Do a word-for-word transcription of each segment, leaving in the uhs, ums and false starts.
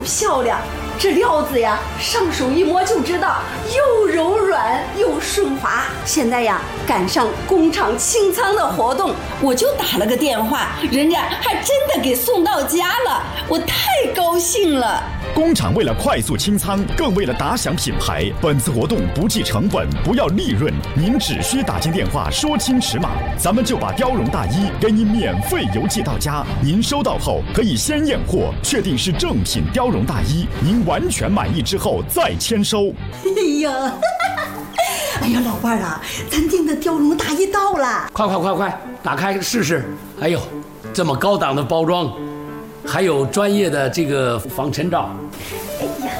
漂亮，这料子呀，上手一摸就知道，又柔软又顺滑。现在呀，赶上工厂清仓的活动，我就打了个电话，人家还真的给送到家了，我太高兴了。 工厂为了快速清仓，更为了打响品牌，本次活动不计成本，不要利润，您只需打进电话说清尺码，咱们就把貂绒大衣给你免费邮寄到家。您收到后可以先验货，确定是正品貂绒大衣，您完全满意之后再签收。 哎呀，哎呀，老伴儿啊，咱订的貂绒大衣到了， 快快快快，打开试试！哎呦，这么高档的包装！还有专业的这个防尘罩。 哎呀，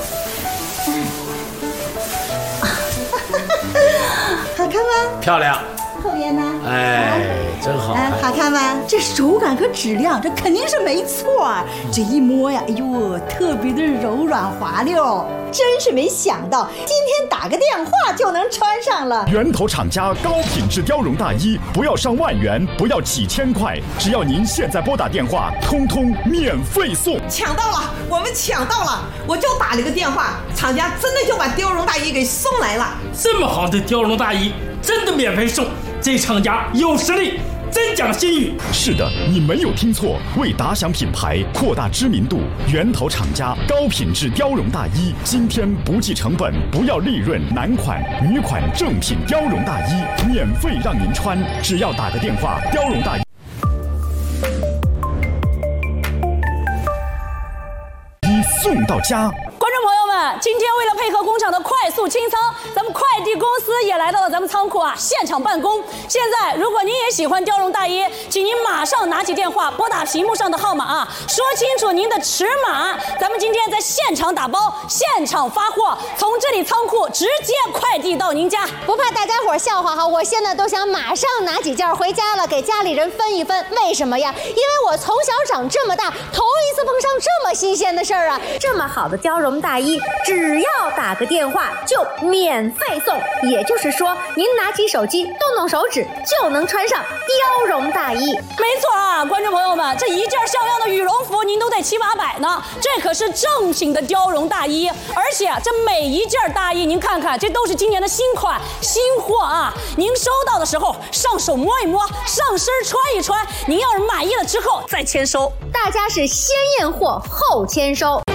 好看吗？ 漂亮。 后边呢？ 哎，真好看。 哎，好看吗？这手感和质量，这肯定是没错。这一摸呀，哎呦，特别的柔软滑溜，真是没想到，今天打个电话就能穿上了。 源头厂家高品质貂绒大衣，不要上万元，不要几千块，只要您现在拨打电话，通通免费送。 抢到了，我们抢到了！我就打了个电话，厂家真的就把貂绒大衣给送来了。 这么好的貂绒大衣，真的免费送，这厂家有实力，真讲信誉。 是的，你没有听错，为打响品牌，扩大知名度，源头厂家高品质貂绒大衣，今天不计成本，不要利润，男款、女款正品貂绒大衣免费让您穿，只要打个电话，貂绒大衣送到家。 观众朋友们，今天为了配合工厂的快速清仓，咱们快递公司也来到了咱们仓库啊，现场办公。现在，如果您也喜欢貂绒大衣，请您马上拿起电话，拨打屏幕上的号码啊，说清楚您的尺码。咱们今天在现场打包，现场发货，从这里仓库直接快递到您家。 不怕大家伙笑话哈，我现在都想马上拿几件回家了，给家里人分一分。为什么呀？因为我从小长这么大，头一次碰上这么新鲜的事儿啊！这么好的貂绒大衣，只要打个电话就免费送，也就是说，您拿起手机，动动手指就能穿上貂绒大衣。 没错啊，观众朋友们，这一件像样的羽绒服您都得七八百呢，这可是正品的貂绒大衣，而且这每一件大衣您看看，这都是今年的新款新货啊！您收到的时候上手摸一摸，上身穿一穿，您要是满意了之后再签收。 大家是先验货后签收，